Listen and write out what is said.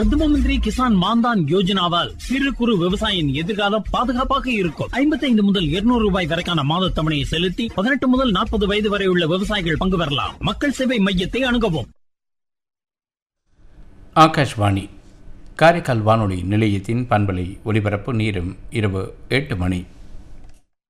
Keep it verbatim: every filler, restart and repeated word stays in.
பிரதம மந்திரி கிசான் மான்தான் யோஜனாவால் சிறு குறு விவசாயியின் எதிர்காலம் பாதுகாப்பாக இருக்கும். ஐம்பத்தி ஐந்து முதல் இருநூறு ரூபாய் வரைக்கான மாத தவணையை செலுத்தி பதினெட்டு முதல் நாற்பது வயது வரை உள்ள விவசாயிகள் பங்கு பெறலாம். மக்கள் சேவை மையத்தை அணுகவும். ஆகாஷ்வாணி காரைக்கால் வானொலி நிலையத்தின் பண்பலை ஒலிபரப்பு நேரம் இரவு எட்டு மணி.